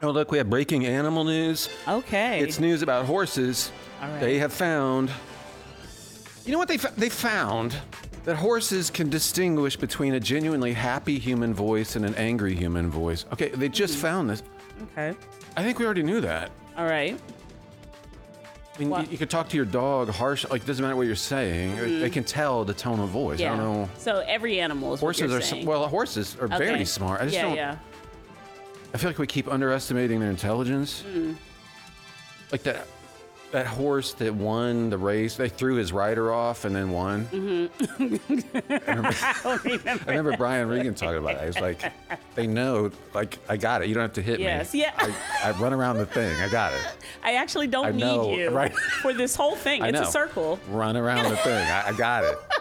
Oh, look, we have breaking animal news. Okay. It's news about horses. All right. They have found. You know what they found? That horses can distinguish between a genuinely happy human voice and an angry human voice. Okay, they just found this. Okay. I think we already knew that. All right. I mean, you could talk to your dog harsh, like, it doesn't matter what you're saying. They can tell the tone of voice. Yeah. I don't know. So every animal is Horses what you're are, saying. horses are very smart. I just don't. Yeah. I feel like we keep underestimating their intelligence. Like that horse that won the race, they threw his rider off and then won. I remember Brian Regan talking about it. He's like, they know, like, I got it. You don't have to hit Yes, me. yeah. I run around the thing. I got it. I actually don't know, need you right? for this whole thing. I It's know. a circle. Run around the thing. I got it.